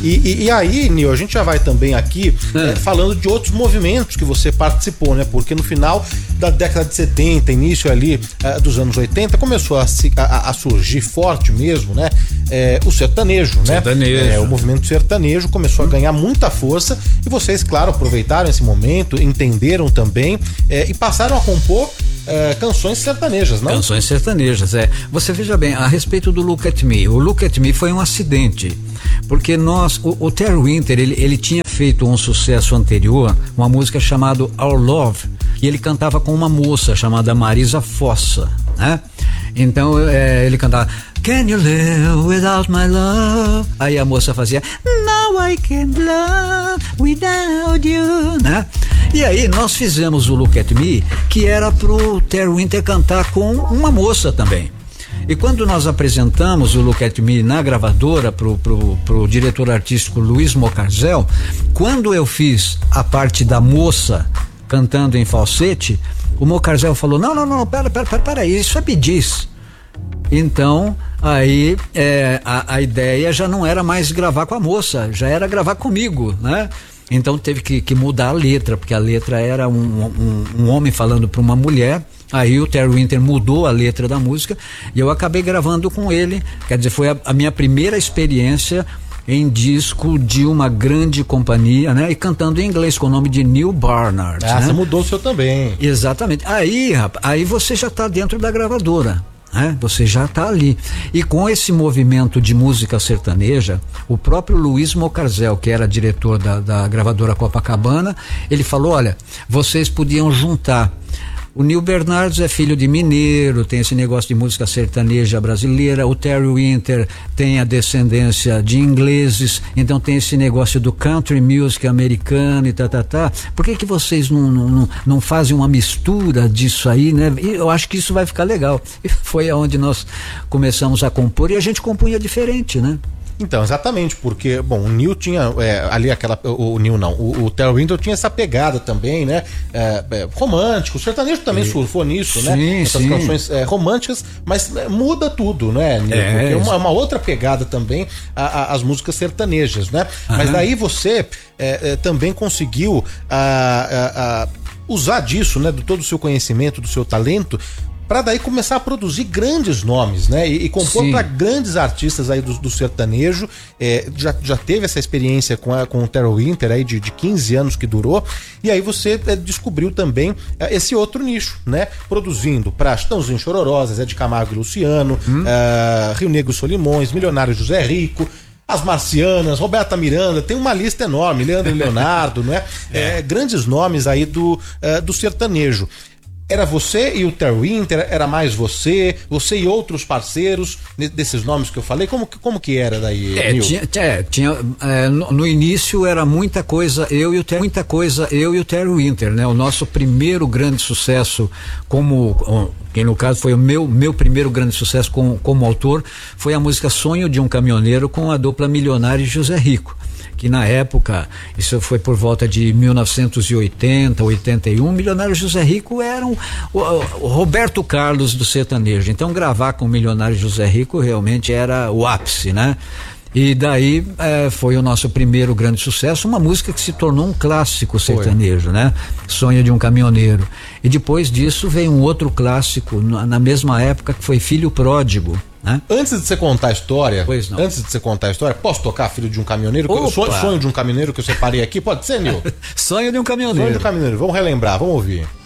E aí, Nil, a gente já vai também aqui falando de outros movimentos que você participou, né? Porque no final da década de 70, início ali dos anos 80, começou a surgir forte mesmo, né? O sertanejo, né? O movimento sertanejo começou a ganhar muita força e vocês, claro, aproveitaram esse momento, entenderam também e passaram a compor canções sertanejas, não? Canções sertanejas, Você veja bem, a respeito do Look at Me, o Look at Me foi um acidente, porque o Terry Winter, ele tinha feito um sucesso anterior, uma música chamada Our Love, e ele cantava com uma moça chamada Marisa Fossa, né? Então ele cantava Can you live without my love? Aí a moça fazia No, I can't love without you, né? E aí nós fizemos o Look at Me, que era pro Terry Winter cantar com uma moça também. E quando nós apresentamos o Look at Me na gravadora pro diretor artístico Luiz Mocarzel, quando eu fiz a parte da moça cantando em falsete, o Mocarzel falou, não, pera aí, isso é Bee Gees. Então, aí a ideia já não era mais gravar com a moça, já era gravar comigo, né? Então teve que mudar a letra, porque a letra era um homem falando para uma mulher. Aí o Terry Winter mudou a letra da música e eu acabei gravando com ele. Quer dizer, foi a minha primeira experiência em disco de uma grande companhia, né? E cantando em inglês com o nome de Neil Barnard. Né? Você mudou o seu também. Exatamente. Aí você já está dentro da gravadora. Você já está ali. E com esse movimento de música sertaneja, o próprio Luiz Mocarzel, que era diretor da gravadora Copacabana, ele falou, olha, vocês podiam juntar. O Neil Bernardes é filho de mineiro, tem esse negócio de música sertaneja brasileira. O Terry Winter tem a descendência de ingleses, então tem esse negócio do country music americano e Por que vocês não fazem uma mistura disso aí, né? E eu acho que isso vai ficar legal. E foi aonde nós começamos a compor e a gente compunha diferente, né? Então, exatamente, porque, o Neil tinha o Terry Winter tinha essa pegada também, né? Romântico, o sertanejo também surfou nisso, né? Essas canções românticas, mas muda tudo, né, Neil? Porque é uma outra pegada também as músicas sertanejas, né? Mas daí você também conseguiu usar disso, né? De todo o seu conhecimento, do seu talento, para daí começar a produzir grandes nomes, né? E compor para grandes artistas aí do sertanejo. Já teve essa experiência com o Terry Winter aí de 15 anos que durou. E aí você descobriu também esse outro nicho, né? Produzindo para Chitãozinho Chororó, Zé de Camargo e Luciano, Rio Negro Solimões, Milionário José Rico, As Marcianas, Roberta Miranda, tem uma lista enorme, Leandro e Leonardo, né? Grandes nomes aí do sertanejo. Era você e o Terry Winter, era mais você e outros parceiros desses nomes que eu falei? Como que era daí, Nil? No início era muita coisa eu e o Terry Winter, né? O nosso primeiro grande sucesso que no caso foi o meu primeiro grande sucesso como autor, foi a música Sonho de um Caminhoneiro com a dupla Milionário e José Rico. Que na época, isso foi por volta de 1980, 81, Milionário José Rico era o Roberto Carlos do sertanejo. Então gravar com o Milionário José Rico realmente era o ápice, né? E daí foi o nosso primeiro grande sucesso, uma música que se tornou um clássico sertanejo, né? Sonho de um Caminhoneiro. E depois disso veio um outro clássico na mesma época, que foi Filho Pródigo. Né? Antes de você contar a história, posso tocar Filho de um Caminhoneiro? Sonho de um Caminhoneiro que eu separei aqui, pode ser, Nil? Sonho de um Caminhoneiro. Sonho de um Caminhoneiro, vamos relembrar, vamos ouvir.